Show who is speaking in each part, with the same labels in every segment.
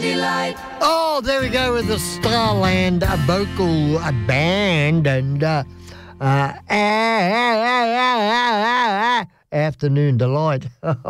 Speaker 1: Delight.
Speaker 2: Oh, there we go with the Starland vocal band and Afternoon Delight.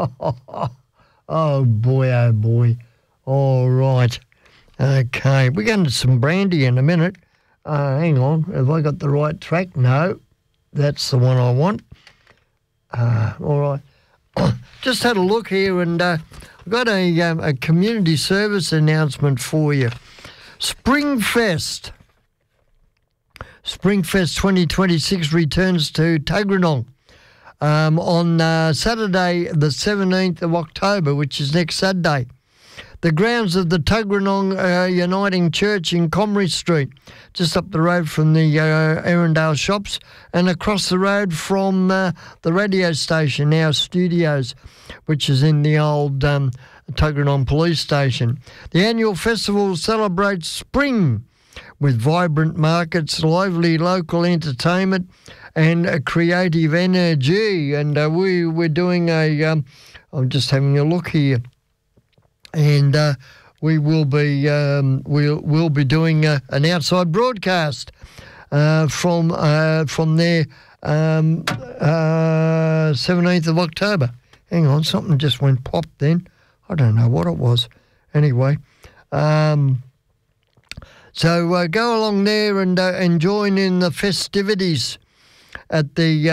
Speaker 2: Oh, boy. All right. Okay, we're going to some brandy in a minute. Hang on, have I got the right track? No, that's the one I want. All right. Just had a look here and I've got a community service announcement for you. Springfest 2026 returns to Tuggeranong on Saturday the 17th of October, which is next Saturday. The grounds of the Tuggeranong Uniting Church in Comrie Street, just up the road from the Erindale shops and across the road from the radio station, our studios, which is in the old Tuggeranong police station. The annual festival celebrates spring with vibrant markets, lively local entertainment and creative energy. And we're doing I'm just having a look here. And we will be we'll be doing an outside broadcast from there 17th of October. Hang on, something just went pop then. I don't know what it was. Anyway, so go along there and join in the festivities at the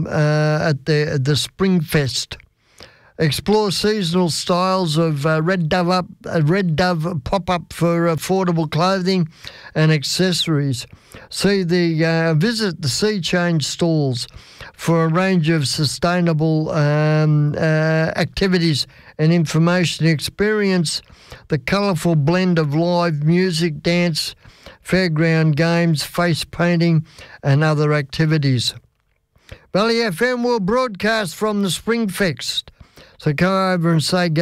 Speaker 2: Springfest. Explore seasonal styles of Red Dove pop-up for affordable clothing and accessories. Visit the Sea Change stalls for a range of sustainable activities and information. Experience the colourful blend of live music, dance, fairground games, face painting and other activities. Valley FM will broadcast from the Springfest. So go over and say